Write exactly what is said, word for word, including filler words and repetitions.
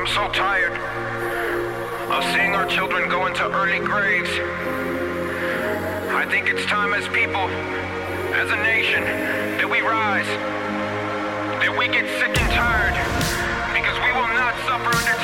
I'm so tired of seeing our children go into early graves. I think it's time as people, as a nation, that we rise, that we get sick and tired, because we will not suffer under